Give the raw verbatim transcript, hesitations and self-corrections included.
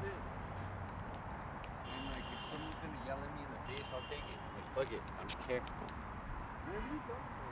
it. And like, if someone's gonna yell at me in the face, I'll take it. Like, fuck it. I don't care. Where do you go?